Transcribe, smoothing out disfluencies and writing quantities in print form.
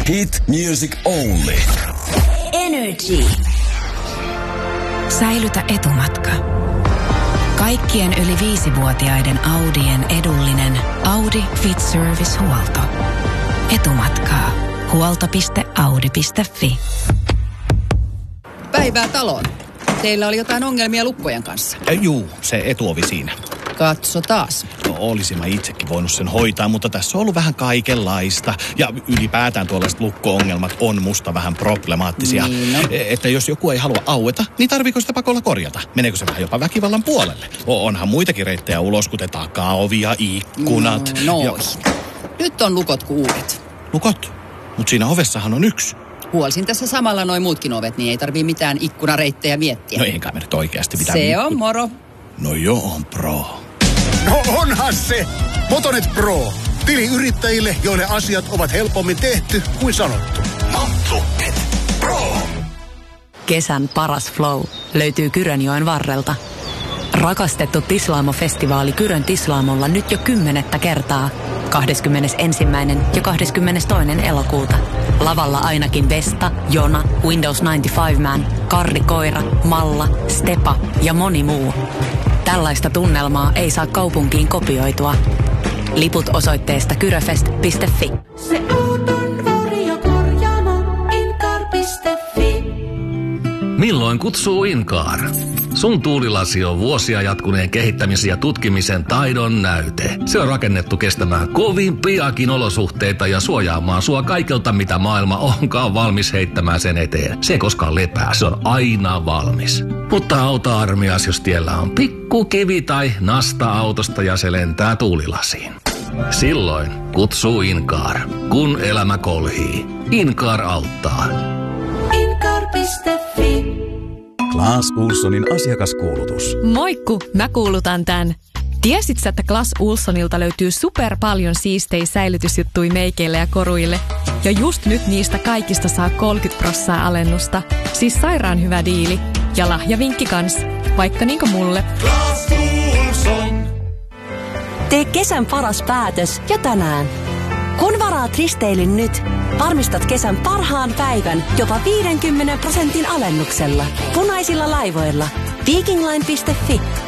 Hit music only. Energy. Säilytä etumatka. Kaikkien yli 5-vuotiaiden Audien edullinen Audi Fit Service-huolto. Etumatkaa. Huolto.audi.fi. Päivää taloon. Teillä oli jotain ongelmia lukkojen kanssa. Juu, se etuovi siinä. Katso taas. No, olisin mä itsekin voinut sen hoitaa, mutta tässä on ollut vähän kaikenlaista. Ja ylipäätään tuollaiset lukko-ongelmat on musta vähän problemaattisia. Niin, no. Että jos joku ei halua aueta, niin tarviiko sitä pakolla korjata? Meneekö se vähän jopa väkivallan puolelle? Onhan muitakin reittejä ulos, kuten takaovi ja ikkunat. No. Nyt on lukot kuin uudet. Lukot? Mutta siinä ovessahan on yksi. Huolsin tässä samalla noin muutkin ovet, niin ei tarvii mitään ikkunareittejä miettiä. No eikä me nyt oikeasti mitään. Se on moro. No joo, on pro. No onhan se! Motonet Pro. Tili yrittäjille, joille asiat ovat helpommin tehty kuin sanottu. Motonet Pro. Kesän paras flow löytyy Kyrönjoen varrelta. Rakastettu Tislaamo-festivaali Kyrön Tislaamolla nyt jo 10. kertaa. 21. ja 22. elokuuta. Lavalla ainakin Vesta, Jona, Windows 95-man, Karri Koira, Malla, Stepa ja moni muu. Tällaista tunnelmaa ei saa kaupunkiin kopioitua. Liput osoitteesta kyröfest.fi. Se auton varjokorjaamo Incar.fi. Milloin kutsuu Incar? Sun tuulilasi on vuosia jatkuneen kehittämisen ja tutkimisen taidon näyte. Se on rakennettu kestämään kovimpiakin olosuhteita ja suojaamaan sua kaikelta, mitä maailma onkaan valmis heittämään sen eteen. Se ei koskaan lepää, se on aina valmis. Mutta auta armias, jos tiellä on pikku kivi tai nasta autosta ja se lentää tuulilasiin. Silloin kutsuu Incar, kun elämä kolhii. Incar auttaa. Incar.fi. Clas Ohlsonin asiakaskuulutus. Moikku, mä kuulutan tän. Tiesit sä, että Clas Ohlsonilta löytyy super paljon siistei säilytysjuttui meikeille ja koruille? Ja just nyt niistä kaikista saa 30% alennusta. Siis sairaan hyvä diili. Ja lahjavinkki kans, vaikka niinku mulle. Clas Ohlson. Tee kesän paras päätös jo tänään. Kun varaat risteilyn nyt, varmistat kesän parhaan päivän jopa 50% alennuksella. Punaisilla laivoilla. Vikingline.fi